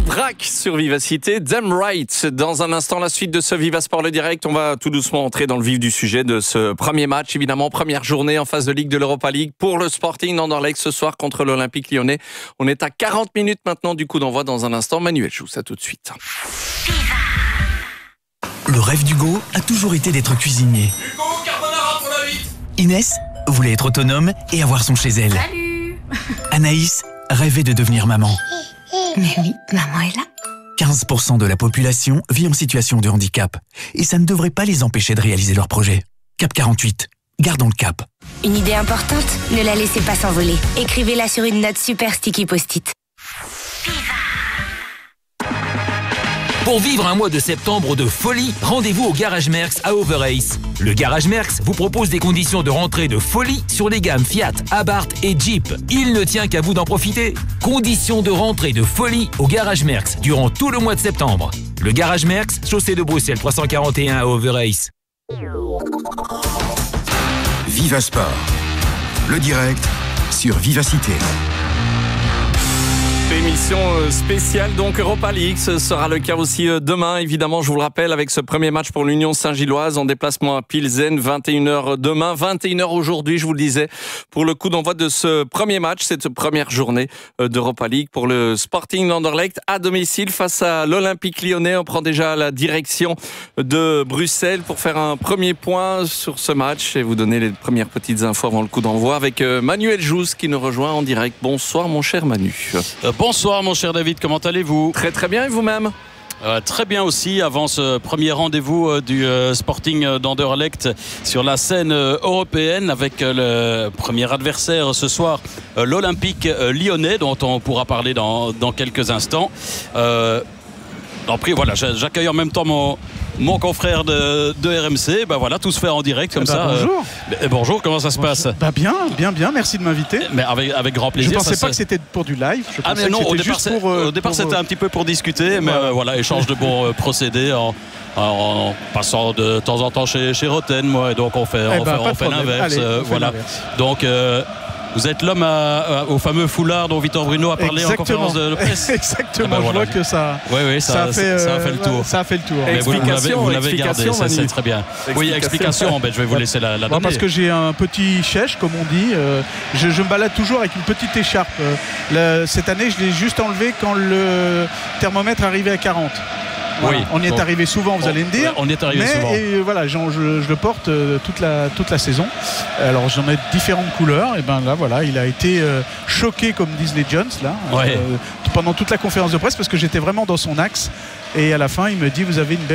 Braque sur Vivacité, Damn Right. Dans un instant, la suite de ce Viva Sport le direct. On va tout doucement entrer dans le vif du sujet de ce premier match. Évidemment, première journée en phase de Ligue de l'Europa League pour le Sporting d'Anderlecht ce soir contre l'Olympique Lyonnais. On est à 40 minutes maintenant du coup d'envoi. Dans un instant, Manuel joue ça tout de suite. Le rêve d'Hugo a toujours été d'être cuisinier. Hugo, carbonara pour la 8. Inès voulait être autonome et avoir son chez elle. Salut. Anaïs rêvait de devenir maman. Mais oui, maman est là. 15% de la population vit en situation de handicap. Et ça ne devrait pas les empêcher de réaliser leurs projets. Cap 48. Gardons le cap. Une idée importante, ne la laissez pas s'envoler. Écrivez-la sur une note super sticky post-it. Pour vivre un mois de septembre de folie, rendez-vous au Garage Merckx à Overace. Le Garage Merckx vous propose des conditions de rentrée de folie sur les gammes Fiat, Abarth et Jeep. Il ne tient qu'à vous d'en profiter. Conditions de rentrée de folie au Garage Merckx durant tout le mois de septembre. Le Garage Merckx, chaussée de Bruxelles 341 à Overace. Viva Sport, le direct sur Vivacité. Émission spéciale donc Europa League, ce sera le cas aussi demain évidemment, je vous le rappelle, avec ce premier match pour l'Union Saint-Gilloise en déplacement à Pilsen, 21h demain, 21h aujourd'hui, je vous le disais, pour le coup d'envoi de ce premier match, cette première journée d'Europa League pour le Sporting d'Anderlecht à domicile face à l'Olympique Lyonnais. On prend déjà la direction de Bruxelles pour faire un premier point sur ce match et vous donner les premières petites infos avant le coup d'envoi avec Manuel Jousse qui nous rejoint en direct. Bonsoir mon cher Manu. Bonsoir mon cher David, comment allez-vous ? Très très bien et vous-même ? Très bien aussi, avant ce premier rendez-vous du Sporting d'Anderlecht sur la scène européenne avec le premier adversaire ce soir, l'Olympique Lyonnais, dont on pourra parler dans quelques instants. Voilà, j'accueille en même temps mon confrère de RMC. Voilà, tout se fait en direct comme ça. Bonjour. Bonjour, comment ça se passe ? Bien, merci de m'inviter. Mais avec grand plaisir. Je pensais pas que c'était pour du live. Mais non, au départ c'était un petit peu pour discuter, mais voilà, échange de bons procédés en passant de temps en temps chez Roten, moi, et donc on fait l'inverse. Voilà. Donc vous êtes l'homme au fameux foulard dont Victor Bruno a parlé en conférence de presse. Exactement, je vois que ça. Oui, ça a fait le tour. Ça a fait le tour. Mais vous l'avez gardé, ça c'est très bien. Oui, explication. Je vais vous laisser la donner. Parce que j'ai un petit chèche, comme on dit. Je me balade toujours avec une petite écharpe. Cette année, je l'ai juste enlevé quand le thermomètre arrivait à 40. Voilà. Oui, on y est arrivé souvent, vous allez me dire. On y est arrivé souvent. Et voilà, je le porte toute la saison. Alors j'en ai différentes couleurs. Et ben là, voilà, il a été choqué, comme disent les Jones, là, pendant toute la conférence de presse, parce que j'étais vraiment dans son axe. Et à la fin, il me dit vous avez une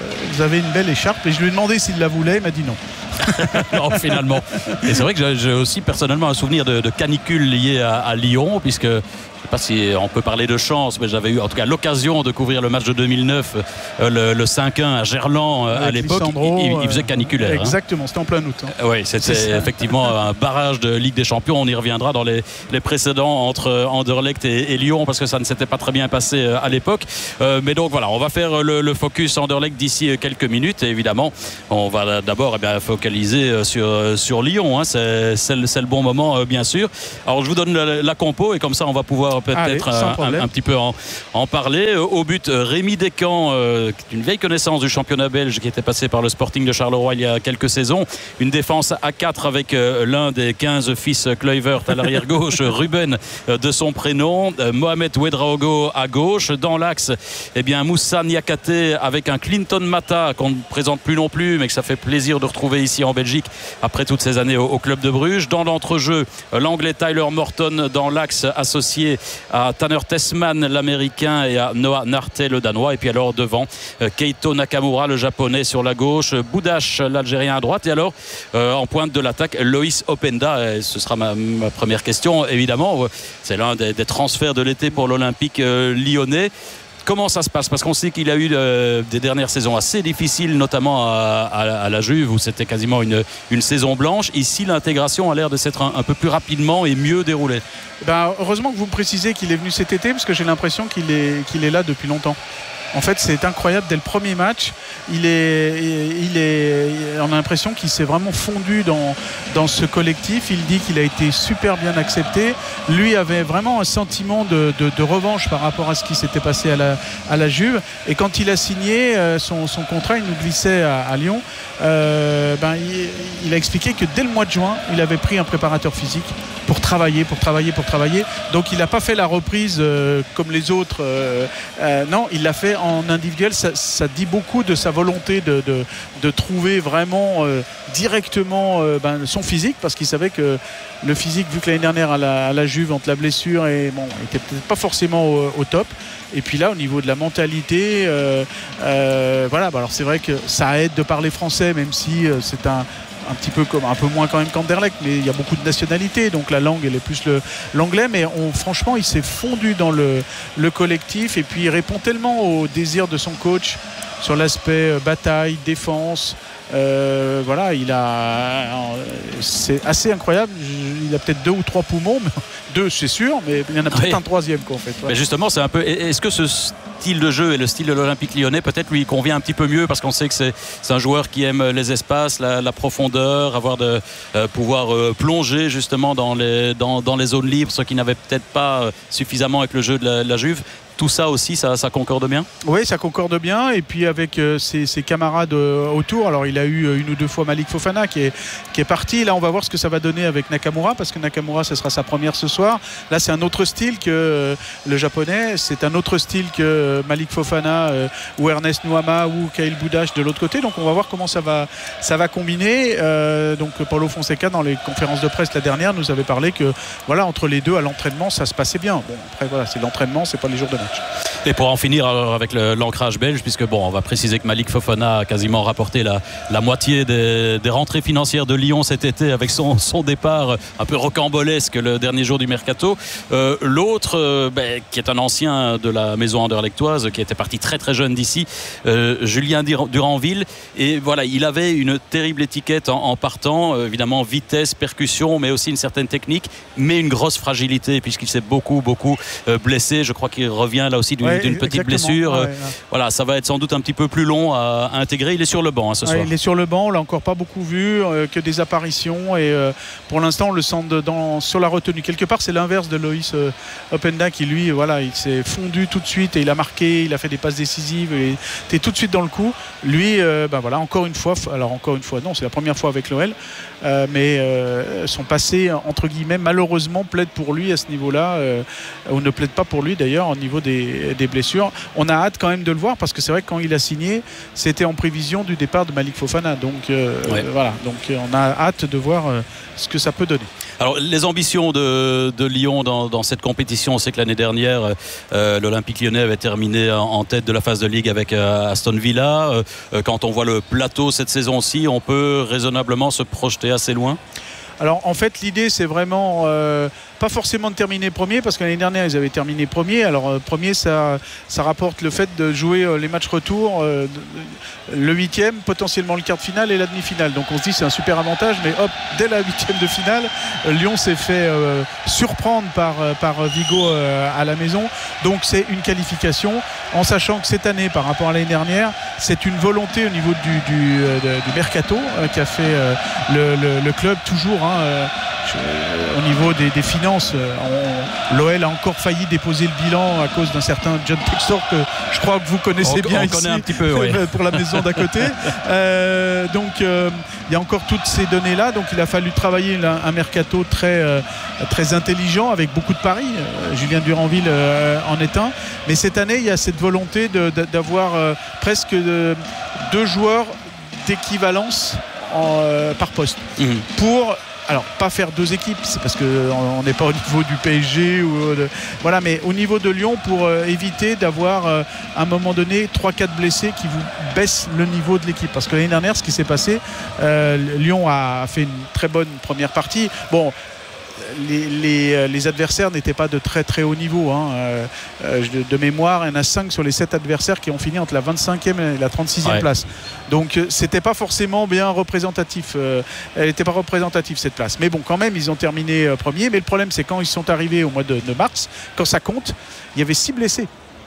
belle écharpe. Et je lui ai demandé s'il la voulait. Il m'a dit non. Non, finalement. Et c'est vrai que j'ai aussi personnellement un souvenir de canicule lié à Lyon, puisque je ne sais pas si on peut parler de chance, mais j'avais eu en tout cas l'occasion de couvrir le match de 2009, le 5-1 à Gerland à l'époque. Il faisait caniculaire. Exactement, c'était en plein août. Oui, c'était effectivement un barrage de Ligue des Champions. On y reviendra dans les précédents entre Anderlecht et Lyon, parce que ça ne s'était pas très bien passé à l'époque. Mais donc voilà, on va faire le focus Anderlecht d'ici quelques minutes. Et évidemment, on va d'abord focaliser sur Lyon. C'est le bon moment, bien sûr. Alors je vous donne la compo et comme ça on va pouvoir peut-être un petit peu en parler. Au but, Rémi Descamps, une vieille connaissance du championnat belge qui était passé par le Sporting de Charleroi il y a quelques saisons. Une défense à 4 avec l'un des 15 fils Kluivert à l'arrière gauche, Ruben de son prénom, Mohamed Ouedraogo à gauche. Dans l'axe, Moussa Niakate avec un Clinton Mata qu'on ne présente plus non plus, mais que ça fait plaisir de retrouver ici en Belgique après toutes ces années au club de Bruges. Dans l'entrejeu, l'anglais Tyler Morton dans l'axe, associé à Tanner Tessman l'américain et à Noah Narte le danois, et puis alors devant Keito Nakamura le japonais sur la gauche, Boudache l'algérien à droite, et alors en pointe de l'attaque Loïs Openda. Et ce sera ma première question évidemment. C'est l'un des transferts de l'été pour l'Olympique lyonnais. Comment ça se passe ? Parce qu'on sait qu'il a eu des dernières saisons assez difficiles, notamment à la Juve, où c'était quasiment une saison blanche. Ici, l'intégration a l'air de s'être un peu plus rapidement et mieux déroulée. Heureusement que vous me précisez qu'il est venu cet été, parce que j'ai l'impression qu'il est là depuis longtemps. En fait, c'est incroyable. Dès le premier match, on a l'impression qu'il s'est vraiment fondu dans ce collectif. Il dit qu'il a été super bien accepté. Lui avait vraiment un sentiment de revanche par rapport à ce qui s'était passé à la Juve. Et quand il a signé son contrat, il nous glissait à Lyon. Il a expliqué que dès le mois de juin, il avait pris un préparateur physique pour travailler. Donc il n'a pas fait la reprise comme les autres. Non, il l'a fait en individuel. Ça dit beaucoup de sa volonté de trouver vraiment directement son physique, parce qu'il savait que le physique, vu que l'année dernière à la Juve, entre la blessure et il était peut-être pas forcément au top. Et puis là, au niveau de la mentalité, alors c'est vrai que ça aide de parler français, même si c'est un peu moins quand même qu'Anderlecht, mais il y a beaucoup de nationalités, donc la langue elle est plus l'anglais, mais franchement il s'est fondu dans le collectif, et puis il répond tellement au désir de son coach sur l'aspect bataille, défense. C'est assez incroyable. Il a peut-être 2 ou 3 poumons, 2 c'est sûr, mais il y en a peut-être un troisième en fait. Mais justement, c'est un peu. Est-ce que ce style de jeu et le style de l'Olympique Lyonnais peut-être lui convient un petit peu mieux, parce qu'on sait que c'est un joueur qui aime les espaces, la profondeur, pouvoir plonger justement dans les zones libres, ce qui n'avait peut-être pas suffisamment avec le jeu de la Juve. Tout ça aussi, ça concorde bien ? Oui, ça concorde bien. Et puis avec ses camarades autour, alors il a eu 1 ou 2 fois Malik Fofana qui est parti. Là, on va voir ce que ça va donner avec Nakamura, parce que Nakamura, ce sera sa première ce soir. Là, c'est un autre style que le japonais. C'est un autre style que Malik Fofana ou Ernest Nuama ou Kaïl Boudache de l'autre côté. Donc, on va voir comment ça va combiner. Donc, Paulo Fonseca, dans les conférences de presse la dernière, nous avait parlé que entre les deux, à l'entraînement, ça se passait bien. Bon, après, c'est l'entraînement, c'est pas les jours de match. Et pour en finir alors avec l'ancrage belge, puisque on va préciser que Malik Fofana a quasiment rapporté la moitié des rentrées financières de Lyon cet été avec son départ un peu rocambolesque le dernier jour du mercato. L'autre, qui est un ancien de la maison anderlechtoise, qui était parti très très jeune d'ici, Julien Duranville, et voilà, il avait une terrible étiquette en partant, évidemment vitesse, percussion, mais aussi une certaine technique, mais une grosse fragilité, puisqu'il s'est beaucoup blessé. Je crois qu'il revient là aussi d'une petite blessure. Voilà, ça va être sans doute un petit peu plus long à intégrer. Il est sur le banc ce soir. Il est sur le banc, on l'a encore pas beaucoup vu, que des apparitions, et pour l'instant on le sent sur la retenue. Quelque part c'est l'inverse de Loïs Openda, qui lui il s'est fondu tout de suite et il a marqué, il a fait des passes décisives, il était tout de suite dans le coup. Lui encore une fois non, c'est la première fois avec l'OL, mais son passé entre guillemets malheureusement plaide pour lui à ce niveau-là, ou ne plaide pas pour lui d'ailleurs au niveau des blessures. On a hâte quand même de le voir, parce que c'est vrai que quand il a signé, c'était en prévision du départ de Malik Fofana. Donc donc on a hâte de voir ce que ça peut donner. Alors les ambitions de Lyon dans cette compétition, on sait que l'année dernière l'Olympique Lyonnais avait terminé en tête de la phase de Ligue avec Aston Villa. Quand on voit le plateau cette saison-ci, on peut raisonnablement se projeter assez loin. Alors en fait l'idée c'est vraiment pas forcément de terminer premier, parce que l'année dernière ils avaient terminé premier. Alors premier ça rapporte le fait de jouer les matchs retour, le 8e, potentiellement le quart de finale et la demi-finale. Donc on se dit c'est un super avantage, mais hop, dès la 8e de finale, Lyon s'est fait surprendre par Vigo à la maison. Donc c'est une qualification, en sachant que cette année par rapport à l'année dernière, c'est une volonté au niveau du mercato qui a fait le club toujours. Au niveau des finances, l'OL a encore failli déposer le bilan à cause d'un certain John Textor, que je crois que vous connaissez bien ici, connaît un petit peu, oui. Pour la maison d'à côté. Donc il y a encore toutes ces données-là. Donc il a fallu travailler un mercato très intelligent, avec beaucoup de paris. Julien Duranville en est un. Mais cette année, il y a cette volonté d'avoir presque 2 joueurs d'équivalence par poste. Pour... Alors, pas faire 2 équipes, c'est parce qu'on n'est pas au niveau du PSG mais au niveau de Lyon, pour éviter d'avoir à un moment donné 3-4 blessés qui vous baissent le niveau de l'équipe. Parce que l'année dernière, ce qui s'est passé, Lyon a fait une très bonne première partie. Bon, les adversaires n'étaient pas de très très haut niveau, de mémoire. Il y en a 5 sur les 7 adversaires qui ont fini entre la 25e et la 36e place. Donc c'était pas forcément bien représentatif. Elle n'était pas représentative, cette place. Mais bon, quand même, ils ont terminé premier. Mais le problème, c'est quand ils sont arrivés au mois de mars, quand ça compte, il y avait 6 blessés.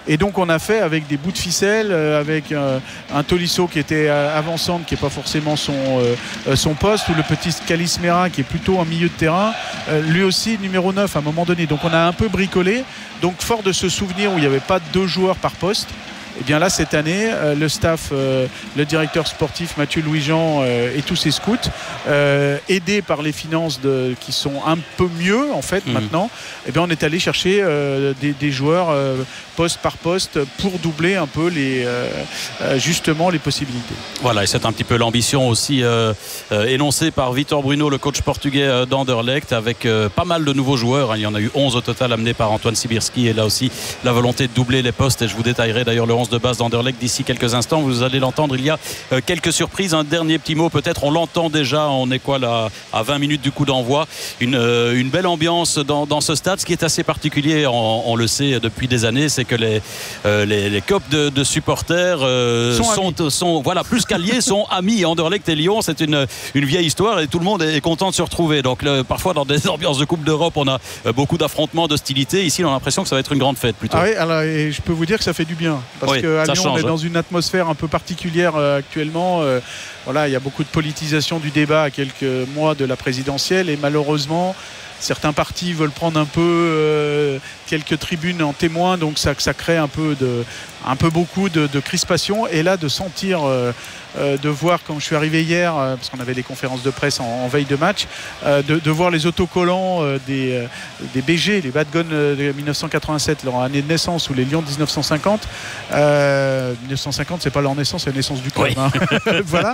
Et donc on a fait avec des bouts de ficelle, avec un Tolisso qui était avançante, qui n'est pas forcément son poste, ou le petit Calismera qui est plutôt en milieu de terrain, lui aussi numéro 9 à un moment donné. Donc on a un peu bricolé. Donc fort de ce souvenir où il n'y avait pas 2 joueurs par poste, et bien là cette année le staff, le directeur sportif Mathieu Louis-Jean et tous ses scouts, aidés par les finances qui sont un peu mieux en fait maintenant, et bien on est allé chercher des joueurs poste par poste pour doubler un peu justement les possibilités. Voilà, et c'est un petit peu l'ambition aussi énoncée par Vitor Bruno, le coach portugais d'Anderlecht, avec pas mal de nouveaux joueurs. Il y en a eu 11 au total amenés par Antoine Sibirski, et là aussi la volonté de doubler les postes, et je vous détaillerai d'ailleurs le 11 de base d'Anderlecht d'ici quelques instants. Vous allez l'entendre, il y a quelques surprises. Un dernier petit mot peut-être, on l'entend déjà, on est quoi là à 20 minutes du coup d'envoi, une belle ambiance dans ce stade. Ce qui est assez particulier, on le sait depuis des années, c'est que les copes de supporters sont voilà, plus qu'alliés, sont amis. Anderlecht et Lyon, c'est une vieille histoire, et tout le monde est content de se retrouver. Donc parfois dans des ambiances de Coupe d'Europe, on a beaucoup d'affrontements, d'hostilités. Ici on a l'impression que ça va être une grande fête plutôt. Ah oui, alors, et je peux vous dire que ça fait du bien, parce qu'à Lyon on est dans une atmosphère un peu particulière actuellement. Voilà, il y a beaucoup de politisation du débat à quelques mois de la présidentielle, et malheureusement certains partis veulent prendre un peu quelques tribunes en témoin, donc ça crée un peu beaucoup de crispation. Et là, de sentir, de voir, quand je suis arrivé hier, parce qu'on avait les conférences de presse en veille de match, de voir les autocollants des BG, les Bad Guns de 1987, leur année de naissance, ou les Lions de 1950. 1950, c'est pas leur naissance, c'est la naissance du club. Oui. Hein. Voilà.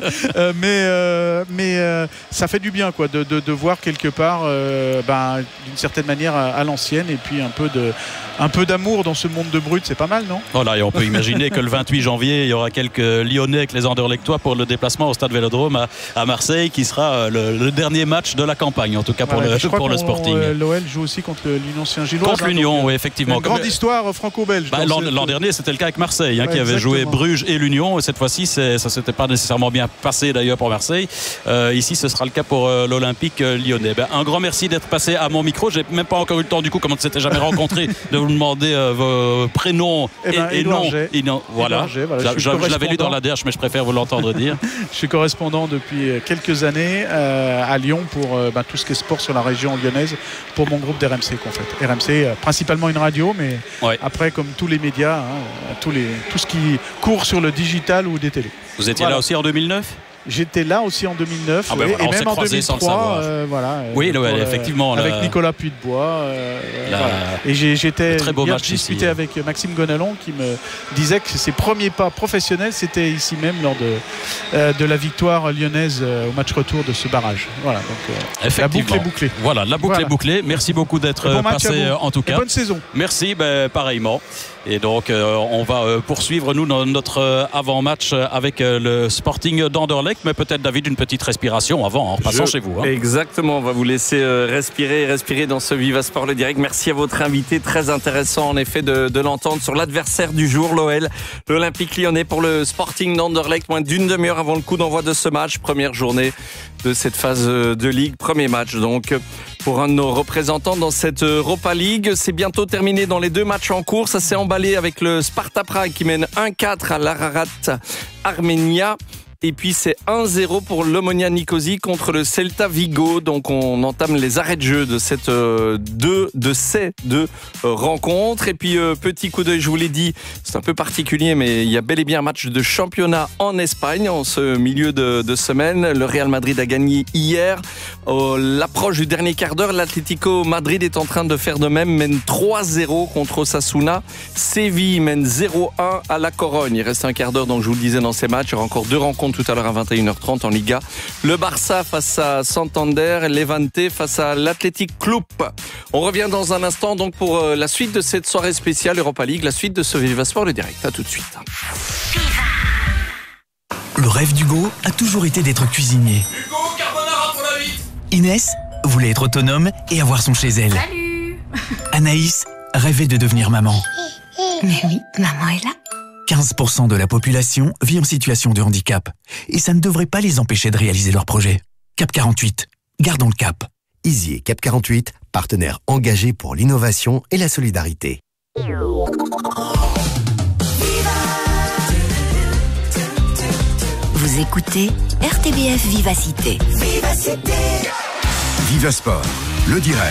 Mais ça fait du bien, quoi, de voir quelque part, d'une certaine manière à l'ancienne, et puis un peu d'amour dans ce monde de brut, c'est pas mal, non? Voilà, et on peut imaginer que le 28 janvier, il y aura quelques Lyonnais avec les Anderlechtois pour le déplacement au Stade Vélodrome à Marseille, qui sera le dernier match de la campagne, en tout cas pour le Sporting. L'OL joue aussi contre l'Union Saint-Gilloise. Contre l'Union, oui, effectivement. Une grande histoire franco-belge. L'an dernier, c'était le cas avec Marseille, qui avait joué Bruges et l'Union, et cette fois-ci, ça s'était pas nécessairement bien passé d'ailleurs pour Marseille. Ici, ce sera le cas pour l'Olympique lyonnais. Un grand merci d'être passé à mon micro. J'ai même pas encore eu le temps, du coup, comme on ne s'était jamais rencontré, de vous demander vos prénoms et noms. Voilà. Je l'avais lu dans la DH, mais je préfère vous l'entendre dire. Je suis correspondant depuis quelques années à Lyon pour tout ce qui est sport sur la région lyonnaise, pour mon groupe d'RMC qu'on fait. RMC, principalement une radio, mais après, comme tous les médias, tout ce qui court sur le digital ou des télés. Vous étiez là aussi en 2009? J'étais là aussi en 2009 et même en 2003, oui, effectivement, avec Nicolas Puy-de-Bois. Et j'étais discuté avec Maxime Gonalon, qui me disait que ses premiers pas professionnels, c'était ici même lors de la victoire lyonnaise au match retour de ce barrage. Voilà, donc la boucle est bouclée. Voilà, la boucle est bouclée. Merci beaucoup d'être passé en tout cas. Et bonne saison. Merci, pareillement. Et donc on va poursuivre nous notre avant-match avec le Sporting d'Anderlecht, mais peut-être, David, une petite respiration avant, en repassant chez vous. Exactement, on va vous laisser respirer dans ce Viva Sport le direct. Merci à votre invité, très intéressant en effet de l'entendre sur l'adversaire du jour, l'OL, l'Olympique Lyonnais, pour le Sporting d'Anderlecht, moins d'une demi-heure avant le coup d'envoi de ce match, première journée de cette phase de Ligue, premier match donc pour un de nos représentants dans cette Europa League. C'est bientôt terminé dans les 2 matchs en cours. Ça s'est emballé avec le Sparta Prague qui mène 1-4 à l'Ararat Armenia. Et puis c'est 1-0 pour l'Omonia Nicosie contre le Celta Vigo. Donc on entame les arrêts de jeu de ces deux rencontres. Et puis petit coup d'œil, je vous l'ai dit, c'est un peu particulier, mais il y a bel et bien un match de championnat en Espagne en ce milieu de semaine. Le Real Madrid a gagné hier. L'approche du dernier quart d'heure, l'Atlético Madrid est en train de faire de même, mène 3-0 contre Osasuna. Séville mène 0-1 à La Corogne. Il reste un quart d'heure, donc je vous le disais, dans ces matchs. Il y aura encore 2 rencontres tout à l'heure à 21h30 en Liga. Le Barça face à Santander, Levante face à l'Athletic Club. On revient dans un instant donc pour la suite de cette soirée spéciale Europa League, la suite de ce Viva Sport le direct. À tout de suite. Le rêve d'Hugo a toujours été d'être cuisinier. Hugo, carbonara pour la 8. Inès voulait être autonome et avoir son chez elle. Salut. Anaïs rêvait de devenir maman. Mais oui, maman est là. 15% de la population vit en situation de handicap. Et ça ne devrait pas les empêcher de réaliser leurs projets. Cap 48, gardons le cap. Easy et Cap 48, partenaires engagés pour l'innovation et la solidarité. Vous écoutez RTBF Vivacité. Viva Sport, le direct.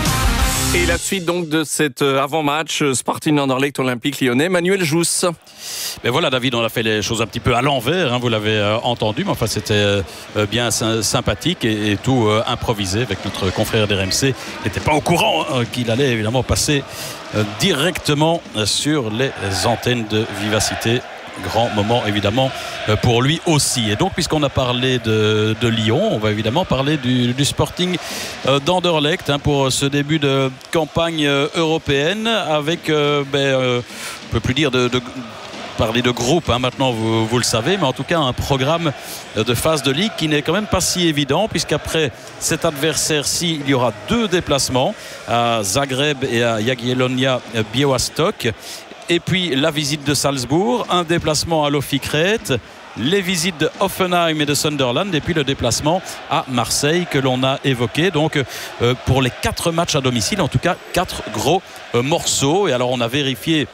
Et la suite donc de cet avant-match Sporting Anderlecht Olympique Lyonnais, Manuel Jousse. Mais voilà, David, on a fait les choses un petit peu à l'envers, vous l'avez entendu, mais enfin c'était bien sympathique et tout improvisé avec notre confrère d'RMC. Il n'était pas au courant qu'il allait évidemment passer directement sur les antennes de Vivacité. Grand moment évidemment pour lui aussi. Et donc puisqu'on a parlé de Lyon, on va évidemment parler du Sporting d'Anderlecht pour ce début de campagne européenne avec on peut plus dire parler de groupe maintenant, vous le savez, mais en tout cas un programme de phase de ligue qui n'est quand même pas si évident, puisqu'après cet adversaire-ci, il y aura 2 déplacements à Zagreb et à Jagiellonia Białystok. Et puis la visite de Salzbourg, un déplacement à Loffi-Crète, les visites de Hoffenheim et de Sunderland, et puis le déplacement à Marseille que l'on a évoqué. Donc pour les 4 matchs à domicile, en tout cas 4 gros morceaux. Et alors on a vérifié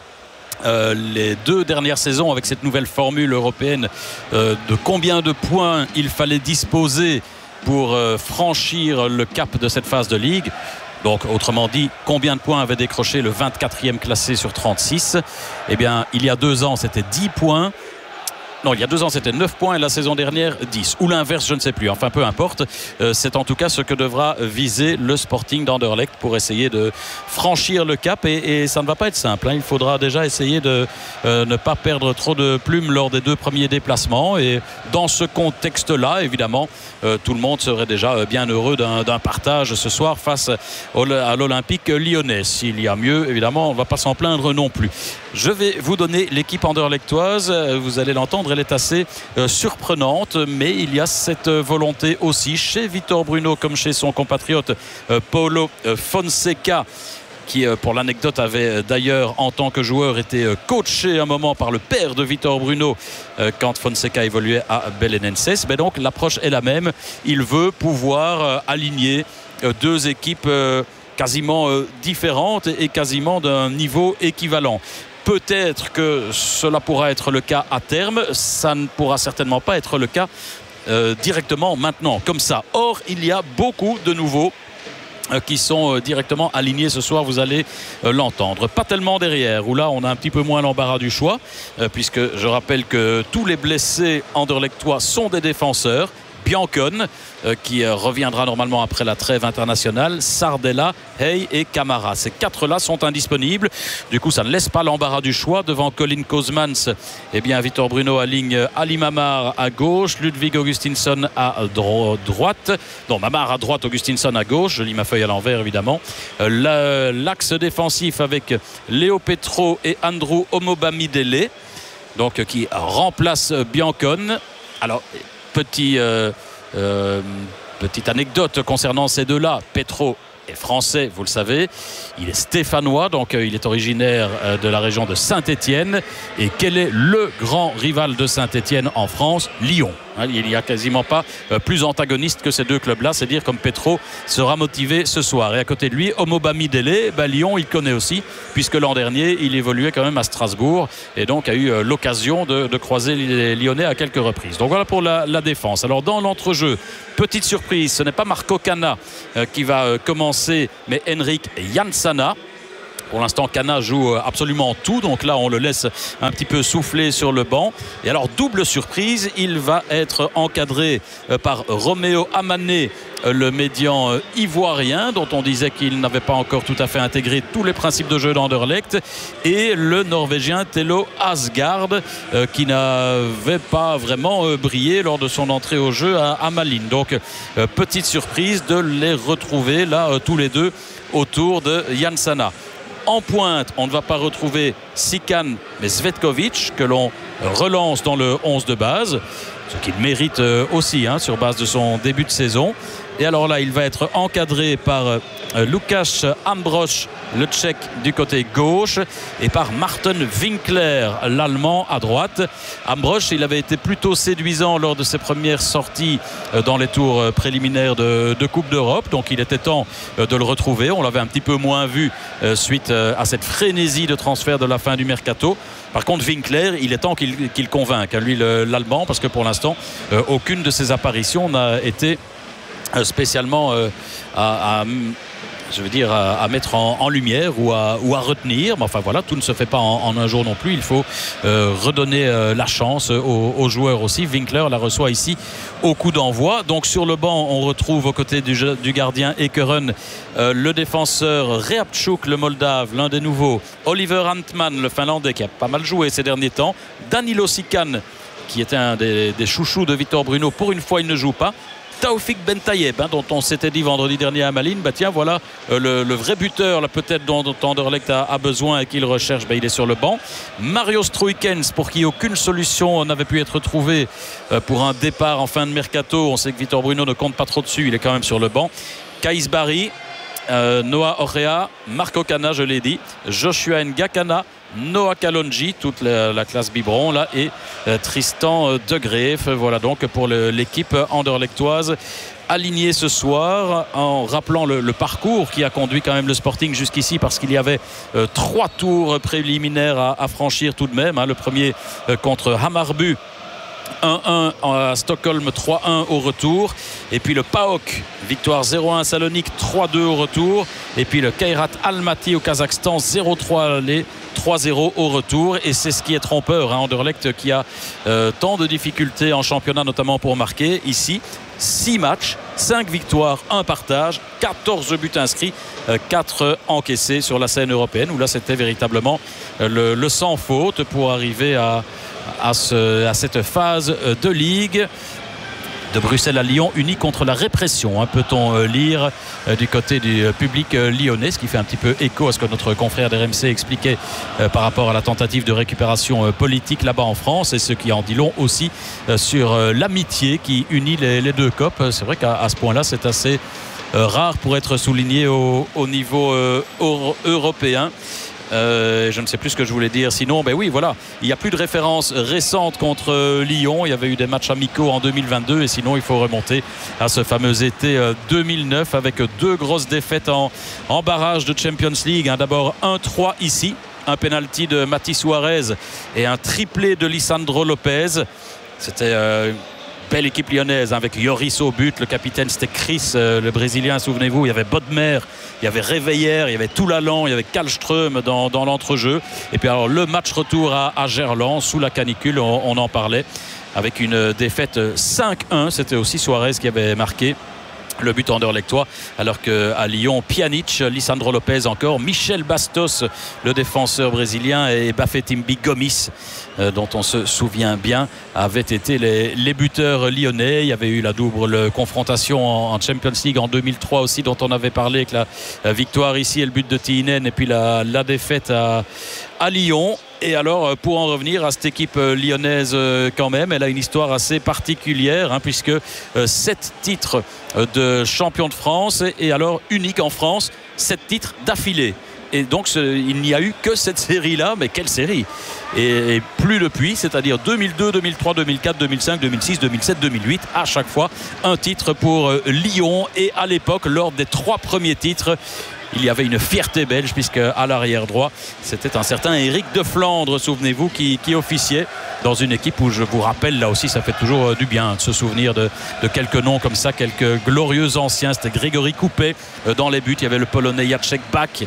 les 2 dernières saisons avec cette nouvelle formule européenne de combien de points il fallait disposer pour franchir le cap de cette phase de ligue. Donc autrement dit, combien de points avait décroché le 24e classé sur 36? Eh bien, il y a 2 ans, c'était 10 points. Non, il y a 2 ans, c'était 9 points et la saison dernière, 10. Ou l'inverse, je ne sais plus. Enfin, peu importe. C'est en tout cas ce que devra viser le Sporting d'Anderlecht pour essayer de franchir le cap. Et ça ne va pas être simple. Il faudra déjà essayer de ne pas perdre trop de plumes lors des 2 premiers déplacements. Et dans ce contexte-là, évidemment, tout le monde serait déjà bien heureux d'un partage ce soir face à l'Olympique lyonnais. S'il y a mieux, évidemment, on ne va pas s'en plaindre non plus. Je vais vous donner l'équipe anderlechtoise. Vous allez l'entendre, elle est assez surprenante, mais il y a cette volonté aussi chez Vitor Bruno comme chez son compatriote Paulo Fonseca, qui pour l'anecdote avait d'ailleurs en tant que joueur été coaché un moment par le père de Vitor Bruno quand Fonseca évoluait à Belenenses. Mais donc l'approche est la même. Il veut pouvoir aligner 2 équipes quasiment différentes et quasiment d'un niveau équivalent. Peut-être que cela pourra être le cas à terme, ça ne pourra certainement pas être le cas directement maintenant, comme ça. Or, il y a beaucoup de nouveaux qui sont directement alignés ce soir, vous allez l'entendre. Pas tellement derrière, où là on a un petit peu moins l'embarras du choix, puisque je rappelle que tous les blessés anderlechtois sont des défenseurs. Biancone qui reviendra normalement après la trêve internationale, Sardella, Hey et Camara. Ces 4-là sont indisponibles. Du coup, ça ne laisse pas l'embarras du choix. Devant Colin Kozmans, eh bien, Vitor Bruno aligne Ali Mamar à gauche, Ludwig Augustinsson à droite. Non, Mamar à droite, Augustinsson à gauche. Je lis ma feuille à l'envers, évidemment. L'axe défensif avec Léo Petro et Andrew Omobamidele, donc qui remplace Biancone. Alors, petite anecdote concernant ces 2-là. Petro est français, vous le savez. Il est stéphanois, donc il est originaire de la région de Saint-Étienne. Et quel est le grand rival de Saint-Étienne en France? Lyon. Il n'y a quasiment pas plus antagoniste que ces 2 clubs-là. C'est dire comme Petro sera motivé ce soir. Et à côté de lui, Omobamidele, Lyon, il connaît aussi, puisque l'an dernier, il évoluait quand même à Strasbourg et donc a eu l'occasion de croiser les Lyonnais à quelques reprises. Donc voilà pour la défense. Alors dans l'entrejeu, petite surprise, ce n'est pas Marco Cana qui va commencer, mais Henrik Jansana. Pour l'instant, Cana joue absolument tout. Donc là, on le laisse un petit peu souffler sur le banc. Et alors, double surprise, il va être encadré par Roméo Amané, le médian ivoirien, dont on disait qu'il n'avait pas encore tout à fait intégré tous les principes de jeu d'Anderlecht, et le Norvégien Thelo Asgard, qui n'avait pas vraiment brillé lors de son entrée au jeu à Malines. Donc, petite surprise de les retrouver là, tous les 2, autour de Jansana. En pointe, on ne va pas retrouver Sikan, mais Svetkovic, que l'on relance dans le 11 de base, ce qu'il mérite aussi sur base de son début de saison. Et alors là, il va être encadré par Lukáš Ambrosch, le Tchèque, du côté gauche, et par Martin Winkler, l'Allemand, à droite. Ambrosch, il avait été plutôt séduisant lors de ses premières sorties dans les tours préliminaires de Coupe d'Europe, donc il était temps de le retrouver. On l'avait un petit peu moins vu suite à cette frénésie de transfert de la fin du mercato. Par contre, Winkler, il est temps qu'il convainque, lui, l'Allemand, parce que pour l'instant, aucune de ses apparitions n'a été spécialement à mettre en lumière ou à retenir. Mais enfin voilà, tout ne se fait pas en un jour non plus. Il faut redonner la chance aux joueurs aussi. Winkler la reçoit ici au coup d'envoi. Donc sur le banc, on retrouve aux côtés du gardien Ekeren le défenseur Reapchuk, le Moldave, l'un des nouveaux, Oliver Antman, le Finlandais, qui a pas mal joué ces derniers temps, Danilo Sikan, qui était un des chouchous de Victor Bruno. Pour une fois, il ne joue pas. Taoufik Bentayeb, dont on s'était dit vendredi dernier à Malines, tiens, voilà le vrai buteur, là, peut-être dont Anderlecht a besoin et qu'il recherche, il est sur le banc. Mario Struikens, pour qui aucune solution n'avait pu être trouvée pour un départ en fin de mercato. On sait que Victor Bruno ne compte pas trop dessus, il est quand même sur le banc. Kais Barry, Noah Orea, Marco Cana, je l'ai dit, Joshua Ngakana, Noah Kalonji, toute la classe biberon là, et Tristan De Greef. Voilà donc pour l'équipe anderlechtoise alignée ce soir, en rappelant le parcours qui a conduit quand même le Sporting jusqu'ici, parce qu'il y avait 3 tours préliminaires à franchir tout de même. Le premier contre Hammarby, 1-1 à Stockholm, 3-1 au retour, et puis le PAOK, victoire 0-1 à Salonique, 3-2 au retour, et puis le Kairat Almaty au Kazakhstan, 0-3 à l'aller, 3-0 au retour. Et c'est ce qui est trompeur, Anderlecht qui a tant de difficultés en championnat, notamment pour marquer. Ici, 6 matchs, 5 victoires, 1 partage, 14 buts inscrits, 4 encaissés sur la scène européenne, où là c'était véritablement le sans faute pour arriver à cette phase de Ligue. De Bruxelles à Lyon, unis contre la répression, peut-on lire du côté du public lyonnais, ce qui fait un petit peu écho à ce que notre confrère d'RMC expliquait par rapport à la tentative de récupération politique là-bas en France, et ce qui en dit long aussi sur l'amitié qui unit les deux copes. C'est vrai qu'à ce point-là, c'est assez rare pour être souligné au niveau européen. Je ne sais plus ce que je voulais dire. Sinon, oui, voilà, il n'y a plus de référence récente contre Lyon. Il y avait eu des matchs amicaux en 2022, et sinon il faut remonter à ce fameux été 2009 avec 2 grosses défaites en barrage de Champions League. D'abord 1-3 ici, un penalty de Mati Suarez et un triplé de Lisandro Lopez. C'était belle équipe lyonnaise, avec Lloris au but. Le capitaine, c'était Chris, le Brésilien, souvenez-vous. Il y avait Bodmer, il y avait Réveillère, il y avait Toulalan, il y avait Kallström dans l'entrejeu. Et puis alors le match retour à Gerland sous la canicule, on en parlait, avec une défaite 5-1. C'était aussi Suarez qui avait marqué le but anderlechtois, alors qu'à Lyon, Pjanic, Lisandro Lopez encore, Michel Bastos, le défenseur brésilien, et Bafétimbi Gomis, dont on se souvient bien, avaient été les buteurs lyonnais. Il y avait eu la double confrontation en Champions League en 2003 aussi, dont on avait parlé, avec la victoire ici et le but de Tiinen, et puis la défaite à Lyon. Et alors, pour en revenir à cette équipe lyonnaise, quand même, elle a une histoire assez particulière, puisque 7 titres de champion de France, et alors unique en France, 7 titres d'affilée. Et donc il n'y a eu que cette série-là, mais quelle série! Et plus depuis, c'est-à-dire 2002, 2003, 2004, 2005, 2006, 2007, 2008, à chaque fois un titre pour Lyon. Et à l'époque, lors des 3 premiers titres, il y avait une fierté belge, puisque à l'arrière droit, c'était un certain Éric de Flandre, souvenez-vous, qui officiait dans une équipe où, je vous rappelle, là aussi ça fait toujours du bien de se souvenir de quelques noms comme ça, quelques glorieux anciens. C'était Grégory Coupet dans les buts, il y avait le Polonais Jacek Bak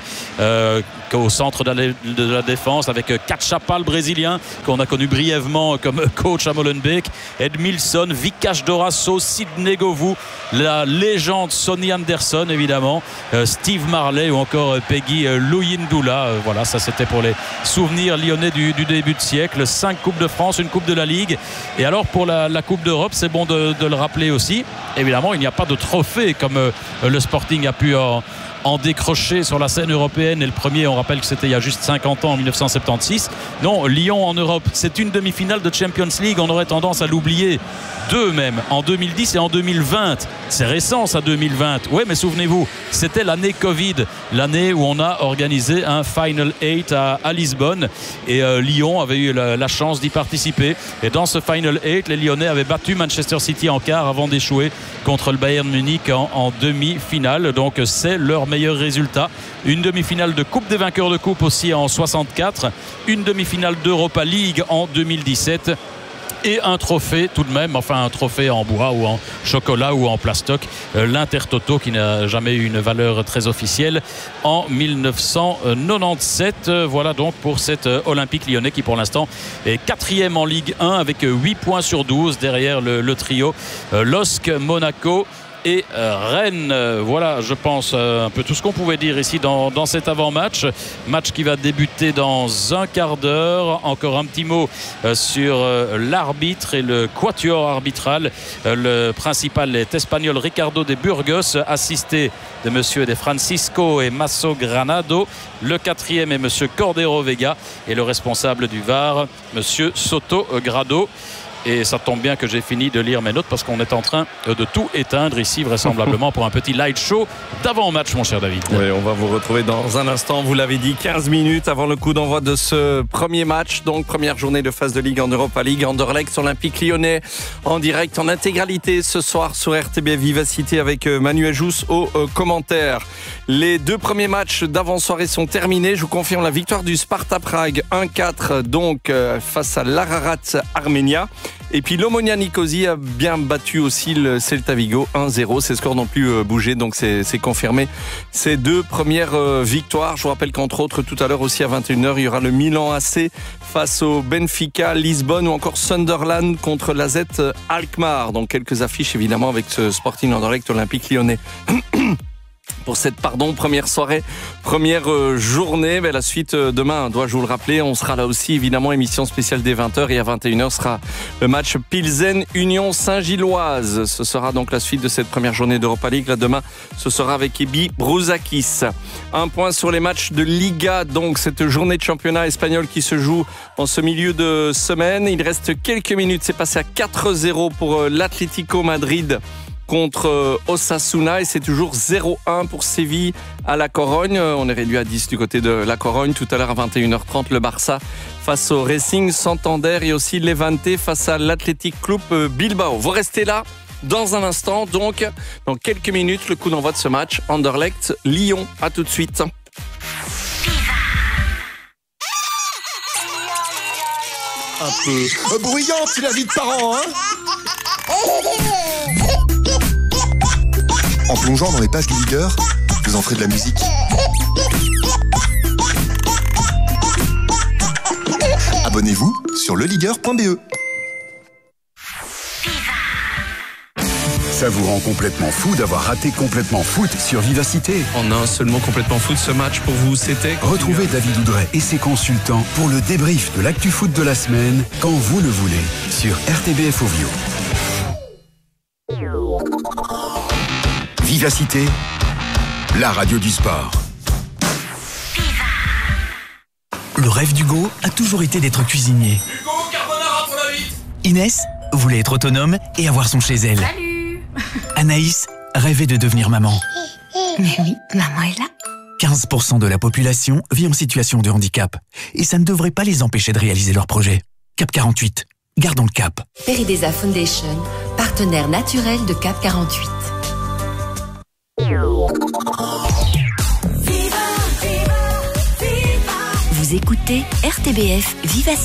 au centre de la défense, avec Katchapa, le Brésilien, qu'on a connu brièvement comme coach à Molenbeek, Edmilson, Vikash Dorasso, Sidney Govou, la légende Sonny Anderson évidemment, Steve Marley ou encore Peggy Luyindula. Voilà, ça c'était pour les souvenirs lyonnais du début de siècle. 5 Coupes de France, une Coupe de la Ligue. Et alors pour la Coupe d'Europe, c'est bon de le rappeler aussi, évidemment il n'y a pas de trophée comme le Sporting a pu en décrocher sur la scène européenne. Et le premier, on rappelle que c'était il y a juste 50 ans, en 1976. Non, Lyon en Europe, c'est une demi-finale de Champions League. On aurait tendance à l'oublier. 2 même, en 2010 et en 2020. C'est récent ça, 2020. Oui, mais souvenez-vous, c'était l'année Covid, l'année où on a organisé un Final 8 à Lisbonne, et Lyon avait eu la chance d'y participer. Et dans ce Final 8, les Lyonnais avaient battu Manchester City en quart avant d'échouer contre le Bayern Munich en demi-finale. Donc c'est leur meilleur résultat. Une demi-finale de Coupe des vainqueurs de Coupe aussi en 64, une demi-finale d'Europa League en 2017. Et un trophée tout de même, enfin un trophée en bois ou en chocolat ou en plastoc, l'Intertoto, qui n'a jamais eu une valeur très officielle, en 1997. Voilà donc pour cet Olympique Lyonnais qui pour l'instant est 4e en Ligue 1 avec 8 points sur 12 derrière le trio LOSC, Monaco et Rennes. Voilà, je pense un peu tout ce qu'on pouvait dire ici dans cet avant-match. Match qui va débuter dans un quart d'heure. Encore un petit mot sur l'arbitre et le quatuor arbitral. Le principal est espagnol Ricardo de Burgos, assisté de monsieur de Francisco et Masso Granado. Le 4e est monsieur Cordero Vega et le responsable du VAR, monsieur Soto Grado. Et ça tombe bien que j'ai fini de lire mes notes parce qu'on est en train de tout éteindre ici vraisemblablement pour un petit light show d'avant-match, mon cher David. Oui, on va vous retrouver dans un instant, vous l'avez dit, 15 minutes avant le coup d'envoi de ce premier match, donc première journée de phase de Ligue en Europa League. Anderlecht, Olympique Lyonnais en direct en intégralité ce soir sur RTBF Vivacité avec Manuel Jousse au commentaire. Les 2 premiers matchs d'avant-soirée sont terminés. Je vous confirme la victoire du Sparta Prague 1-4 donc face à l'Ararat Armenia. Et puis l'Omonia Nicosie a bien battu aussi le Celta Vigo 1-0. Ces scores n'ont plus bougé, donc c'est confirmé. Ces 2 premières victoires. Je vous rappelle qu'entre autres, tout à l'heure aussi à 21h, il y aura le Milan AC face au Benfica Lisbonne ou encore Sunderland contre l'AZ Alkmaar. Donc quelques affiches évidemment avec ce Sporting Anderlecht Olympique Lyonnais. Pour cette première soirée, première journée. La suite demain, dois-je vous le rappeler, on sera là aussi évidemment, émission spéciale dès 20h et à 21h sera le match Pilsen Union Saint-Gilloise. Ce sera donc la suite de cette première journée d'Europa League. Là demain, ce sera avec Ebi Brouzakis. Un point sur les matchs de Liga, donc cette journée de championnat espagnol qui se joue en ce milieu de semaine. Il reste quelques minutes, c'est passé à 4-0 pour l'Atlético Madrid contre Osasuna et c'est toujours 0-1 pour Séville à la Corogne. On est réduit à 10 du côté de la Corogne. Tout à l'heure à 21h30, le Barça face au Racing Santander et aussi Levante face à l'Athletic Club Bilbao. Vous restez là dans un instant, donc dans quelques minutes, le coup d'envoi de ce match Anderlecht-Lyon. À tout de suite. Un peu bruyante, c'est la vie de parents, hein. En plongeant dans les pages du leader, vous en ferez de la musique. Abonnez-vous sur leleagueur.be. Ça vous rend complètement fou d'avoir raté Complètement Foot sur Vivacité. En un seul mot, Complètement Foot, ce match pour vous, c'était... Retrouvez David Oudret et ses consultants pour le débrief de l'actu foot de la semaine, quand vous le voulez, sur RTBF Ovio. Vivacité, la radio du sport. Le rêve d'Hugo a toujours été d'être cuisinier. Hugo, carbonara pour la vite. Inès voulait être autonome et avoir son chez elle. Salut. Anaïs rêvait de devenir maman. Mais oui, maman est là. 15% de la population vit en situation de handicap. Et ça ne devrait pas les empêcher de réaliser leurs projets. Cap 48, gardons le cap. Peridesa Foundation, partenaire naturel de Cap 48. Vous écoutez RTBF Vivacité.